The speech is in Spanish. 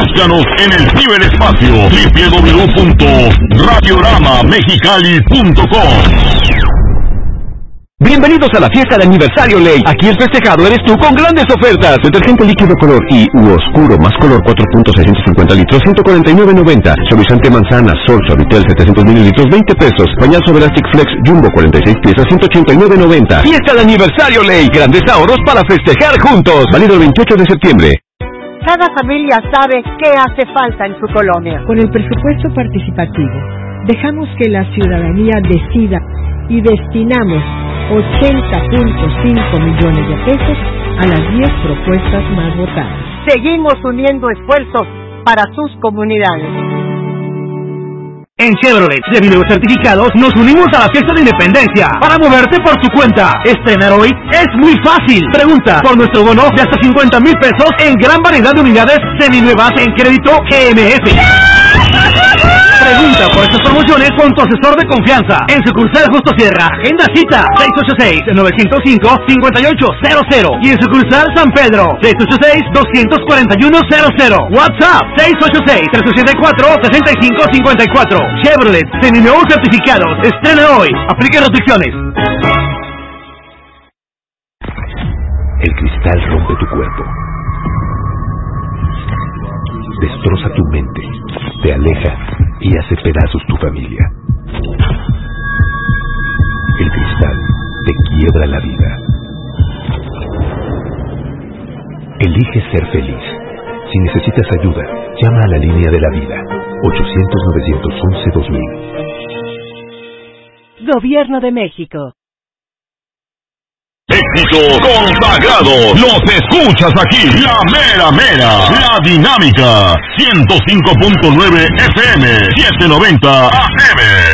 Búscanos en el ciberespacio www.radioramamexicali.com. Bienvenidos a la fiesta de aniversario Ley. Aquí el festejado eres tú con grandes ofertas. Detergente líquido color y u oscuro más color 4.650 litros, 149.90. Suavizante manzana, Sol Suavitel 700 mililitros, 20 pesos. Pañal sobre Elastic Flex Jumbo 46 piezas, 189.90. Fiesta de aniversario Ley. Grandes ahorros para festejar juntos. Válido el 28 de septiembre. Cada familia sabe qué hace falta en su colonia. Con el presupuesto participativo, dejamos que la ciudadanía decida y destinamos 80.5 millones de pesos a las 10 propuestas más votadas. Seguimos uniendo esfuerzos para sus comunidades. En Chevrolet de Video Certificados nos unimos a la fiesta de independencia para moverte por tu cuenta. Estrenar hoy es muy fácil. Pregunta por nuestro bono de hasta 50,000 pesos en gran variedad de unidades seminuevas en crédito GMF. Pregunta por estas promociones con tu asesor de confianza. En sucursal Justo Sierra, agenda cita 686-905-5800 y en sucursal San Pedro 686-241-00. WhatsApp 686-384-6554. Chevrolet, seminuevos certificados. Estrena hoy. Aplica restricciones. El cristal rompe tu cuerpo, destroza tu mente, te aleja y hace pedazos tu familia. El cristal te quiebra la vida. Elige ser feliz. Si necesitas ayuda, llama a la línea de la vida, 800-911-2000. Gobierno de México. Éxito consagrado, los escuchas aquí, la mera mera, la dinámica, 105.9 FM, 790 AM.